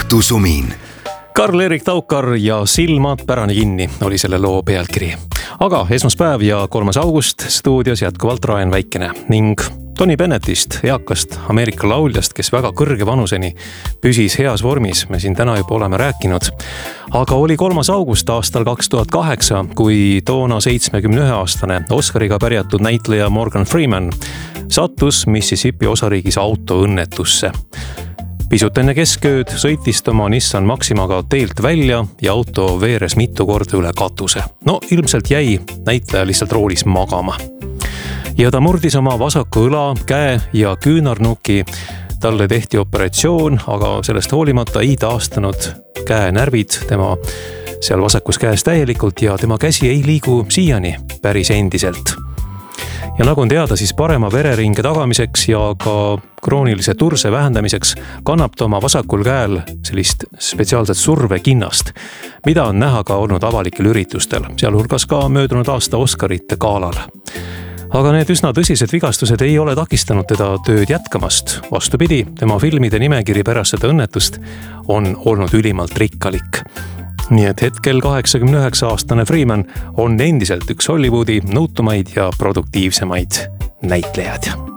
õhtusumin. Karl-Erik Taukar ja Silmad pärani kinni oli selle loo pealkiri. Aga esmaspäev ja 3. august stuudios jätkuvalt Ryan Väikene ning Tony Bennettist, eakast Ameerika lauljast, kes väga kõrge vanuseni püsis heas vormis, me siin täna juba oleme rääkinud. Aga oli 3. august aastal 2008, kui toona 71-aastane Oscariga pärjatud näitleja Morgan Freeman sattus Mississippi osariigis autoõnnetusse. Pisut enne keskööd sõitis oma Nissan Maximaga teelt välja ja auto veeres mitu korda üle katuse. No ilmselt jäi näitleja lihtsalt roolis magama. Ja ta murdis oma vasaku õla, käe ja küünarnuki. Talle tehti operatsioon, aga sellest hoolimata ei taastanud käenärvid tema seal vasakus käes täielikult ja tema käsi ei liigu siiani päris endiselt. Ja nagu on teada, siis parema vereringe tagamiseks ja ka kroonilise turse vähendamiseks kannab ta oma vasakul käel sellist spetsiaalset survekinnast, mida on näha ka olnud avalikel üritustel, sealhulgas ka möödunud aasta Oscarite galal. Aga need üsna tõsised vigastused ei ole takistanud teda tööd jätkamast. Vastupidi, tema filmide nimekiri pärast seda õnnetust on olnud ülimalt rikkalik. Nii et hetkel 89-aastane Freeman on endiselt üks Hollywoodi nuutumaid ja produktiivsemaid näitlejad.